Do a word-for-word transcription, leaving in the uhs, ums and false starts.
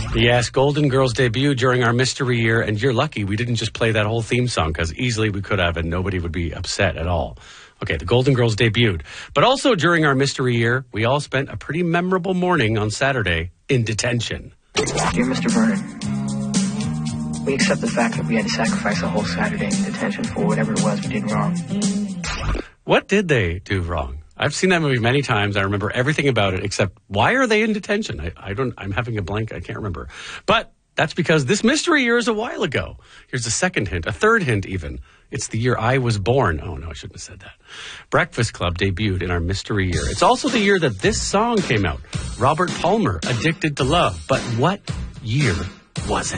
Yes, Golden Girls debuted during our mystery year, and you're lucky we didn't just play that whole theme song, because easily we could have, and nobody would be upset at all. Okay, the Golden Girls debuted. But also during our mystery year, we all spent a pretty memorable morning on Saturday in detention. Dear Mister Vernon, we accept the fact that we had to sacrifice a whole Saturday in detention for whatever it was we did wrong. What did they do wrong? I've seen that movie many times. I remember everything about it, except why are they in detention? I, I don't, I'm having a blank. I can't remember. But that's because this mystery year is a while ago. Here's a second hint, a third hint even. It's the year I was born. Oh, no, I shouldn't have said that. Breakfast Club debuted in our mystery year. It's also the year that this song came out. Robert Palmer, Addicted to Love. But what year was it?